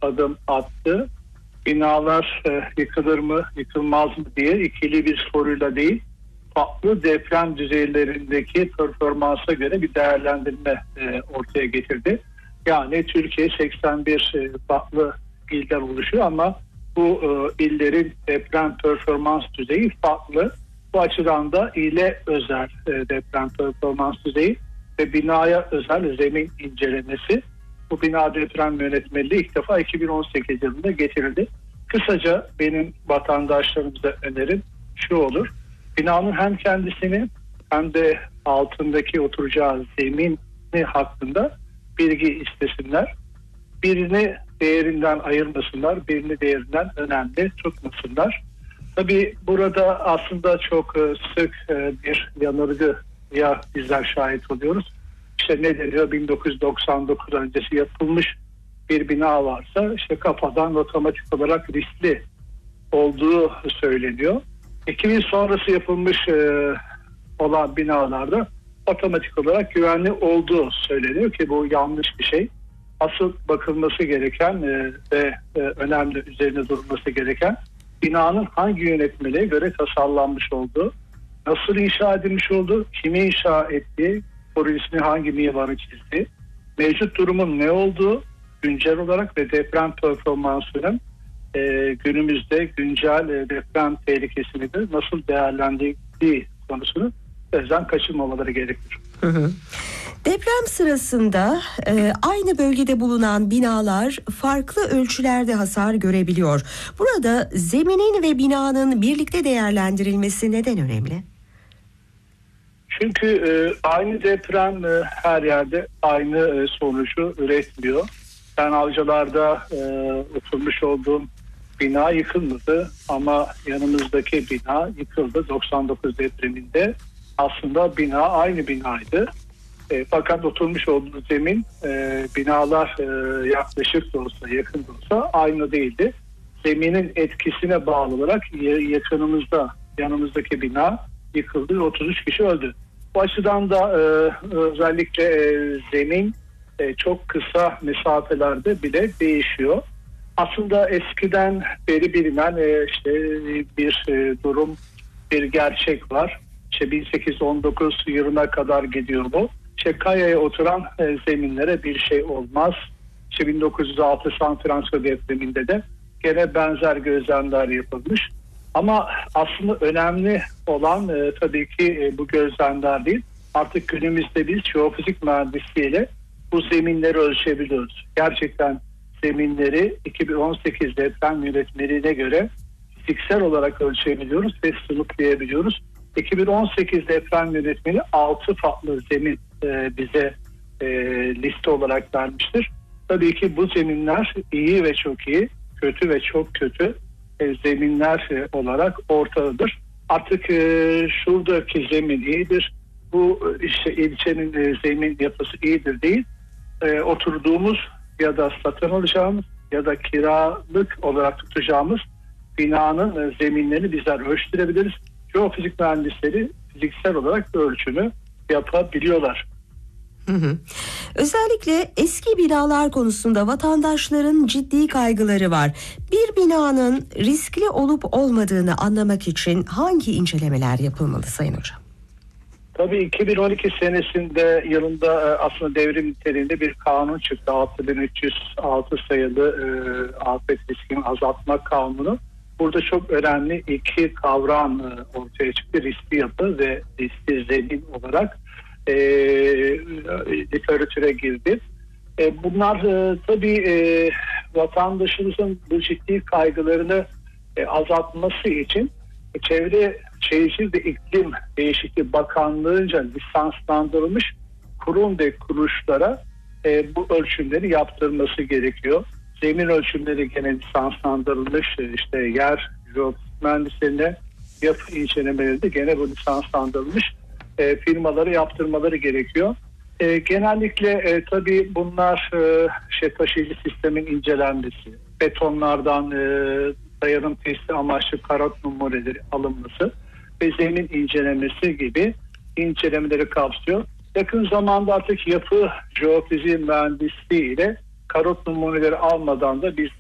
adım attı. Binalar yıkılır mı, yıkılmaz mı diye ikili bir soruyla değil, farklı deprem düzeylerindeki performansa göre bir değerlendirme ortaya getirdi. Yani Türkiye 81 farklı ilden oluşuyor ama bu illerin deprem performans düzeyi farklı. Bu açıdan da ile özel deprem performans düzeyi ve binaya özel zemin incelemesi. Bu bina deprem yönetmeliği ilk defa 2018 yılında getirildi. Kısaca benim vatandaşlarımıza önerim şu olur. Binanın hem kendisini hem de altındaki oturacağı zemini hakkında bilgi istesinler. Birini değerinden ayırmasınlar, birini değerinden önemli tutmasınlar. Tabii burada aslında çok sık bir yanılgıya bizler şahit oluyoruz. İşte ne deniyor? 1999 öncesi yapılmış bir bina varsa işte kafadan otomatik olarak riskli olduğu söyleniyor. 2000 sonrası yapılmış olan binalarda otomatik olarak güvenli olduğu söyleniyor ki bu yanlış bir şey. Asıl bakılması gereken ve önemli üzerine durulması gereken binanın hangi yönetmeliğe göre tasarlanmış olduğu, nasıl inşa edilmiş olduğu, kimi inşa ettiği, projesini hangi mimarı çizdiği, mevcut durumun ne olduğu, güncel olarak ve deprem performansının günümüzde güncel deprem tehlikesini de nasıl değerlendirdiği konusunu gözden kaçırmamaları gerekir. Hı hı. Deprem sırasında aynı bölgede bulunan binalar farklı ölçülerde hasar görebiliyor. Burada zeminin ve binanın birlikte değerlendirilmesi neden önemli? Çünkü aynı deprem her yerde aynı sonucu üretmiyor. Ben Avcılar'da oturmuş olduğum bina yıkılmadı ama yanımızdaki bina yıkıldı 99 depreminde. Aslında bina aynı binaydı. Fakat oturmuş olduğu zemin binalar yaklaşık da olsa yakın da olsa aynı değildi. Zeminin etkisine bağlı olarak yanımızdaki bina yıkıldı ve 33 kişi öldü. Bu açıdan da özellikle zemin çok kısa mesafelerde bile değişiyor. Aslında eskiden beri bilinen işte bir durum, bir gerçek var. İşte 1819 yılına kadar gidiyor bu. İşte kayaya oturan zeminlere bir şey olmaz. İşte 1906 San Francisco depreminde de gene benzer gözlemler yapılmış. Ama aslında önemli olan tabii ki bu gözlemler değil. Artık günümüzde biz jeofizik mühendisliğiyle bu zeminleri ölçebiliyoruz. Gerçekten zeminleri 2018 deprem yönetmeliğine göre fiziksel olarak ölçebiliyoruz ve sınıflayabiliyoruz. 2018 deprem yönetmeliği 6 farklı zemin bize liste olarak vermiştir. Tabii ki bu zeminler iyi ve çok iyi, kötü ve çok kötü zeminler olarak ortadadır. Artık şuradaki zemin iyidir, bu işte ilçenin zemin yapısı iyidir değil. Oturduğumuz ya da satın alacağımız ya da kiralık olarak tutacağımız binanın zeminlerini bizler ölçtürebiliriz. Jeofizik mühendisleri fiziksel olarak ölçümü yapabiliyorlar. Hı hı. Özellikle eski binalar konusunda vatandaşların ciddi kaygıları var. Bir binanın riskli olup olmadığını anlamak için hangi incelemeler yapılmalı Sayın Hocam? Tabii 2012 yılında aslında devrim niteliğinde bir kanun çıktı. 6306 sayılı afet riskini azaltma kanunu. Burada çok önemli iki kavram ortaya çıktı. Riskli yapı ve riskli zemin olarak literatüre girdi. Bunlar tabii vatandaşımızın bu ciddi kaygılarını azaltması için Çevre Şehircilik ve İklim Değişikliği Bakanlığı'nca lisanslandırılmış kurum ve kuruluşlara bu ölçümleri yaptırması gerekiyor. Zemin ölçümleri gene lisanslandırılmış, işte yer jeofizik mühendislerine, yapı incelemeleri de gene bu lisanslandırılmış firmaları yaptırmaları gerekiyor. Genellikle tabii bunlar taşıyıcı sistemin incelenmesi, betonlardan dayanım testi amaçlı karot numuneleri alınması ve zemin incelemesi gibi incelemeleri kapsıyor. Yakın zamanda artık yapı jeofiziği mühendisliği ile karot numuneleri almadan da biz